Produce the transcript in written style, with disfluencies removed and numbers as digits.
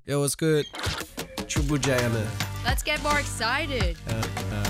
Yo, what's good? Triple J, man. Let's get more excited.